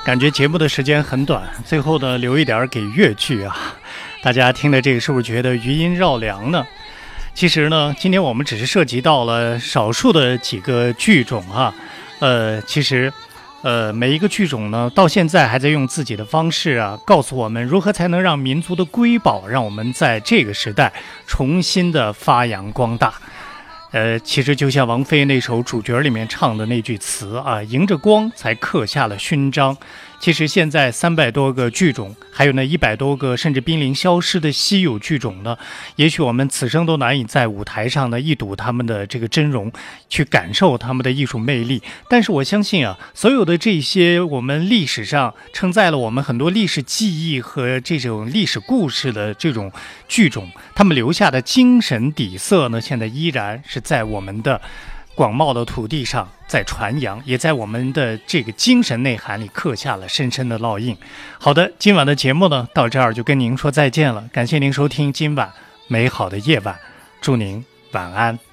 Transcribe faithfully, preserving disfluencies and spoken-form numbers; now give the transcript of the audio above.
感觉节目的时间很短，最后呢留一点给粤剧啊。大家听了这个是不是觉得余音绕梁呢？其实呢，今天我们只是涉及到了少数的几个剧种啊，呃，其实。呃，每一个剧种呢，到现在还在用自己的方式啊，告诉我们如何才能让民族的瑰宝，让我们在这个时代重新的发扬光大。呃，其实就像王菲那首《主角》里面唱的那句词啊，迎着光才刻下了勋章。其实现在三百多个剧种，还有那一百多个甚至濒临消失的稀有剧种呢，也许我们此生都难以在舞台上呢一睹他们的这个真容，去感受他们的艺术魅力。但是我相信啊，所有的这些我们历史上承载了我们很多历史记忆和这种历史故事的这种剧种，他们留下的精神底色呢，现在依然是在我们的广袤的土地上在传扬，也在我们的这个精神内涵里刻下了深深的烙印。好的，今晚的节目呢到这儿就跟您说再见了，感谢您收听今晚美好的夜晚，祝您晚安。